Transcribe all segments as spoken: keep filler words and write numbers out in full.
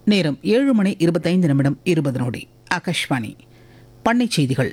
நேரம் ஏழு மணி இருபத்தைந்து நிமிடம் இருபது நொடி. ஆகாஷ்வாணி. பண்ணை செய்திகள்.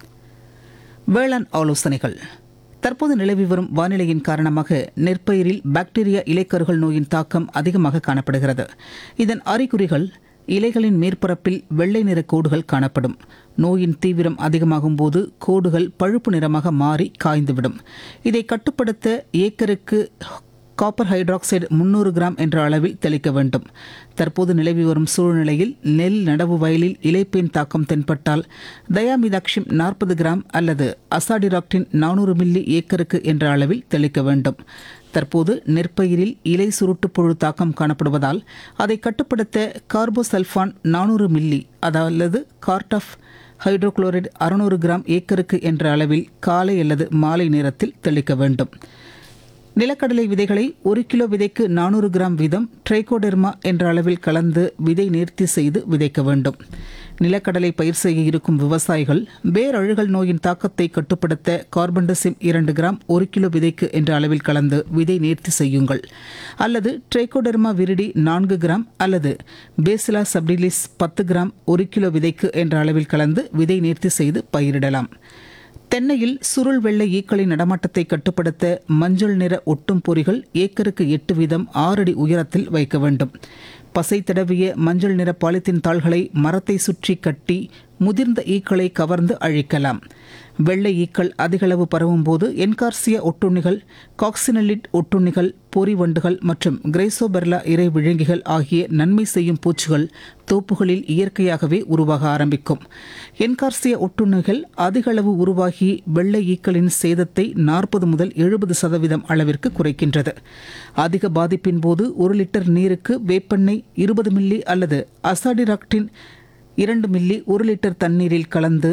வேளாண் ஆலோசனைகள். தற்போது நிலவி வரும் வானிலையின் காரணமாக நெற்பயிரில் பாக்டீரியா இலைக்கருகள் நோயின் தாக்கம் அதிகமாக காணப்படுகிறது. இதன் அறிகுறிகள்: இலைகளின் மேற்பரப்பில் வெள்ளை நிற கோடுகள் காணப்படும். நோயின் தீவிரம் அதிகமாகும் போது கோடுகள் பழுப்பு நிறமாக மாறி காய்ந்துவிடும். இதை கட்டுப்படுத்த ஏக்கருக்கு காப்பர் ஹைட்ராக்சைடு முன்னூறு கிராம் என்ற அளவில் தெளிக்க வேண்டும். தற்போது நிலவி வரும் சூழ்நிலையில் நெல் நடவு வயலில் இலைப்பேன் தாக்கம் தென்பட்டால் தயாமிதாக்ஷிம் நாற்பது கிராம் அல்லது அசாடிராக்டின் நானூறு மில்லி ஏக்கருக்கு என்ற அளவில் தெளிக்க வேண்டும். தற்போது நெற்பயிரில் இலை சுருட்டு புழு தாக்கம் காணப்படுவதால் அதை கட்டுப்படுத்த கார்போசல்ஃபான் நானூறு மில்லி அதாவது கார்டாஃப் ஹைட்ரோகுளோரைடு அறுநூறு கிராம் ஏக்கருக்கு என்ற அளவில் காலை அல்லது மாலை நேரத்தில் தெளிக்க வேண்டும். நிலக்கடலை விதைகளை ஒரு கிலோ விதைக்கு நானூறு கிராம் வீதம் ட்ரைகோடெர்மா என்ற அளவில் கலந்து விதை நேர்த்தி செய்து விதைக்க வேண்டும். நிலக்கடலை பயிர் செய்ய இருக்கும் விவசாயிகள் வேர் அழுகல் நோயின் தாக்கத்தை கட்டுப்படுத்த கார்பன்டசிம் இரண்டு கிராம் ஒரு கிலோ விதைக்கு என்ற அளவில் கலந்து விதை நேர்த்தி செய்யுங்கள். அல்லது ட்ரைகோடெர்மா விரிடி நான்கு கிராம் அல்லது பேசிலா சப்டிலிஸ் பத்து கிராம் ஒரு கிலோ விதைக்கு என்ற அளவில் கலந்து விதை நேர்த்தி செய்து பயிரிடலாம். தென்னையில் சுருள் வெள்ளை ஈக்களின் நடமாட்டத்தை கட்டுப்படுத்த மஞ்சள் நிற ஒட்டும் பொறிகள் ஏக்கருக்கு எட்டு வீதம் ஆறு அடி உயரத்தில் வைக்க வேண்டும். பசை தடவிய மஞ்சள் நிற பாலித்தீன் தாள்களை மரத்தை சுற்றி கட்டி முதிர்ந்த ஈக்களை கவர்ந்து அழிக்கலாம். வெள்ளை ஈக்கள் அதிகளவு பரவும் போது என்கார்சியா ஒட்டுண்ணிகள், காக்சினலிட் ஒட்டுண்ணிகள், பொறி வண்டுகள் மற்றும் கிரைசோபெர்லா இறை விழுங்கிகள் ஆகிய நன்மை செய்யும் பூச்சிகள் தோப்புகளில் இயற்கையாகவே உருவாக ஆரம்பிக்கும். என்கார்சியா ஒட்டுண்ணிகள் அதிகளவு உருவாகி வெள்ளை ஈக்களின் சேதத்தை நாற்பது முதல் எழுபது சதவீதம் அளவிற்கு குறைக்கின்றது. அதிக பாதிப்பின் போது ஒரு லிட்டர் நீருக்கு வேப்பெண்ணெய் இருபது மில்லி அல்லது அசாடிராக்டின் இரண்டு மில்லி ஒரு லிட்டர் தண்ணீரில் கலந்து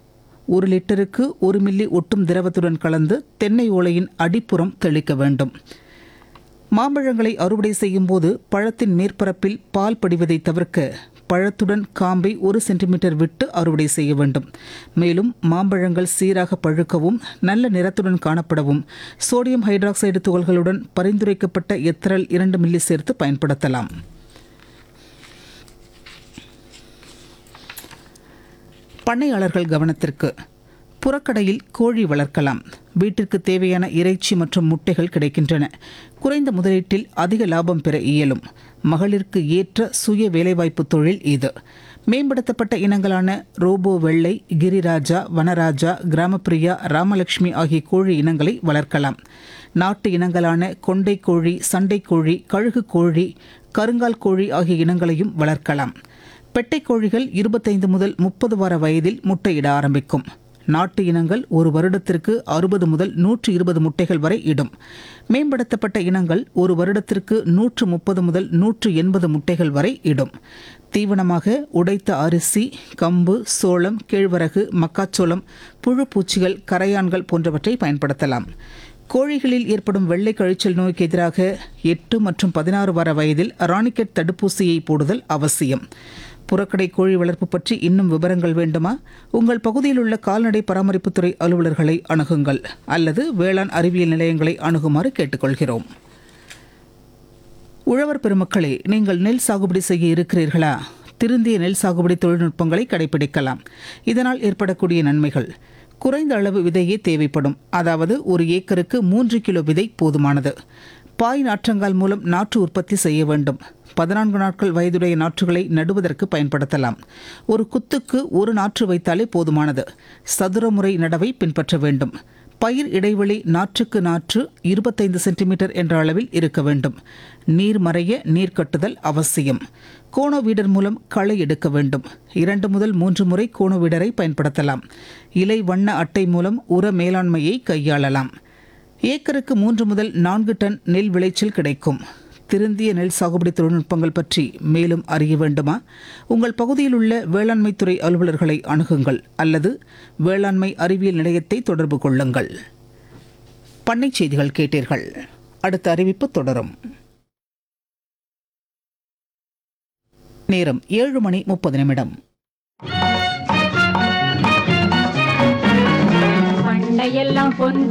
ஒரு லிட்டருக்கு ஒரு மில்லி ஒட்டும் திரவத்துடன் கலந்து தென்னை ஓலையின் அடிப்புறம் தெளிக்க வேண்டும். மாம்பழங்களை அறுவடை செய்யும் போது பழத்தின் மேற்பரப்பில் பால் படிவதை தவிர்க்க பழத்துடன் காம்பை ஒரு சென்டிமீட்டர் விட்டு அறுவடை செய்ய வேண்டும். மேலும் மாம்பழங்கள் சீராக பழுக்கவும் நல்ல நிறத்துடன் காணப்படவும் சோடியம் ஹைட்ராக்சைடு துகள்களுடன் பரிந்துரைக்கப்பட்ட எத்தரல் இரண்டு மில்லி சேர்த்து பயன்படுத்தலாம். பண்ணையாளர்கள் கவனத்திற்கு. புறக்கடையில் கோழி வளர்க்கலாம். வீட்டிற்கு தேவையான இறைச்சி மற்றும் முட்டைகள் கிடைக்கின்றன. குறைந்த முதலீட்டில் அதிக லாபம் பெற இயலும். மகளிருக்கு ஏற்ற சுய வேலைவாய்ப்பு தொழில் இது. மேம்படுத்தப்பட்ட இனங்களான ரோபோ வெள்ளை, கிரிராஜா, வனராஜா, கிராமப்பிரியா, ராமலட்சுமி ஆகிய கோழி இனங்களை வளர்க்கலாம். நாட்டு இனங்களான கொண்டை கோழி, சண்டை கோழி, கழுகு கோழி, கருங்கால் கோழி ஆகிய இனங்களையும் வளர்க்கலாம். பெட்டை கோழிகள் இருபத்தைந்து முதல் முப்பது வார வயதில் முட்டையிட ஆரம்பிக்கும். நாட்டு இனங்கள் ஒரு வருடத்திற்கு அறுபது முதல் நூற்று இருபது முட்டைகள் வரை இடும். மேம்படுத்தப்பட்ட இனங்கள் ஒரு வருடத்திற்கு நூற்று முப்பது முதல் நூற்று எண்பது முட்டைகள் வரை இடும். தீவனமாக உடைத்த அரிசி, கம்பு, சோளம், கேழ்வரகு, மக்காச்சோளம், புழு பூச்சிகள், கரையான்கள் போன்றவற்றை பயன்படுத்தலாம். கோழிகளில் ஏற்படும் வெள்ளை கழிச்சல் நோய்க்கு எதிராக எட்டு மற்றும் பதினாறு வார வயதில் ராணிக்கெட் தடுப்பூசியை போடுதல் அவசியம். புறக்கடை கோழி வளர்ப்பு பற்றி இன்னும் விவரங்கள் வேண்டுமா? உங்கள் பகுதியில் உள்ள கால்நடை பராமரிப்புத்துறை அலுவலர்களை அணுகுங்கள் அல்லது வேளாண் அறிவியல் நிலையங்களை அணுகுமாறு கேட்டுக்கொள்கிறோம். உழவர் பெருமக்களே, நீங்கள் நெல் சாகுபடி செய்ய இருக்கிறீர்களா? திருந்திய நெல் சாகுபடி தொழில்நுட்பங்களை கடைபிடிக்கலாம். இதனால் ஏற்படக்கூடிய நன்மைகள்: குறைந்த அளவு விதையே தேவைப்படும். அதாவது ஒரு ஏக்கருக்கு மூன்று கிலோ விதை போதுமானது. பாய் நாற்றங்கால் மூலம் நாற்று உற்பத்தி செய்ய வேண்டும். பதினான்கு நாட்கள் வயதுடைய நாற்றுகளை நடுவதற்கு பயன்படுத்தலாம். ஒரு குத்துக்கு ஒரு நாற்று வைத்தாலே போதுமானது. சதுர முறை நடவை பின்பற்ற வேண்டும். பயிர் இடைவெளி நாற்றுக்கு நாற்று இருபத்தைந்து சென்டிமீட்டர் என்ற அளவில் இருக்க வேண்டும். நீர் மறைய நீர் கட்டுதல் அவசியம். கோண வீடர் மூலம் களை எடுக்க வேண்டும். இரண்டு முதல் மூன்று முறை கோண வீடரை பயன்படுத்தலாம். இலை வண்ண அட்டை மூலம் உர மேலாண்மையை கையாளலாம். ஏக்கருக்கு மூன்று முதல் நான்கு டன் நெல் விளைச்சல் கிடைக்கும். திருந்திய நெல் சாகுபடி தொழில்நுட்பங்கள் பற்றி மேலும் அறிய வேண்டுமா? உங்கள் பகுதியில் உள்ள வேளாண்மைத்துறை அலுவலர்களை அணுகுங்கள் அல்லது வேளாண்மை அறிவியல் நிலையத்தை தொடர்பு கொள்ளுங்கள். பண்ணை செய்திகள் கேட்டீர்கள். அடுத்த அறிவிப்பு தொடரும். நேரம் ஏழு மணி முப்பது நிமிடம். பண்டையெல்லாம் பொன்